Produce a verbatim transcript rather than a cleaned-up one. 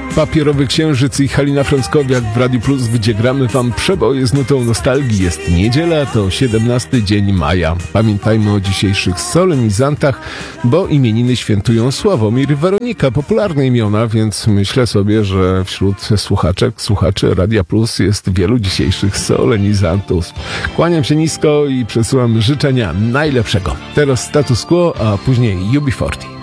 Papierowy Księżyc i Halina Frąckowiak w Radiu Plus, gdzie gramy wam przeboje z nutą nostalgii. Jest niedziela, to siedemnasty dzień maja. Pamiętajmy o dzisiejszych solenizantach, bo imieniny świętują Sławomir i Weronika. Popularne imiona, więc myślę sobie, że wśród słuchaczek, słuchaczy Radia Plus jest wielu dzisiejszych solenizantów. Kłaniam się nisko i przesyłam życzenia najlepszego. Teraz Status Quo, a później U B czterdzieści.